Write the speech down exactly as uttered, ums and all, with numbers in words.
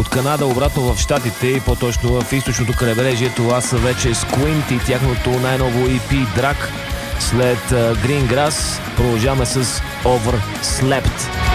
Канада обратно в щатите и по-точно в източното крайбрежие. Това са вече Squint и тяхното най-ново и пи Drag. След Green Grass продължаваме с Overslept.